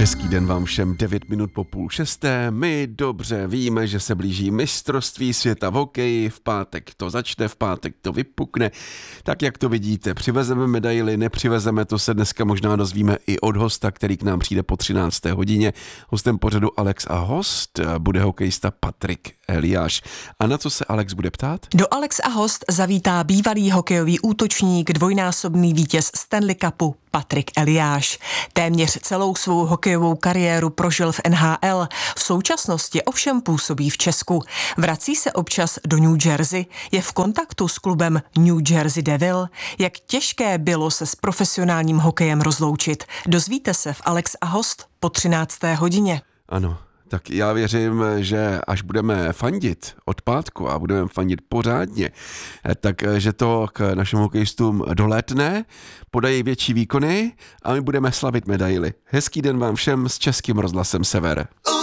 Hezký den vám všem, 9 minut po 5:30. My dobře víme, že se blíží mistrovství světa v hokeji, v pátek to začne, v pátek to vypukne. Tak jak to vidíte, přivezeme medaili, nepřivezeme, to se dneska možná dozvíme i od hosta, který k nám přijde po 13. hodině. Hostem pořadu Alex a host bude hokejista Patrik Eliáš. A na co se Alex bude ptát? Do Alex a host zavítá bývalý hokejový útočník, dvojnásobný vítěz Stanley Cupu Patrik Eliáš. Téměř celou svou hokejovou kariéru prožil v NHL, v současnosti ovšem působí v Česku. Vrací se občas do New Jersey, je v kontaktu s klubem New Jersey Devil. Jak těžké bylo se s profesionálním hokejem rozloučit, dozvíte se v Alex a host po 13. hodině. Ano. Tak já věřím, že až budeme fandit od pátku a budeme fandit pořádně, takže to k našim hokejistům dolétne, podají větší výkony a my budeme slavit medaily. Hezký den vám všem s Českým rozhlasem Sever.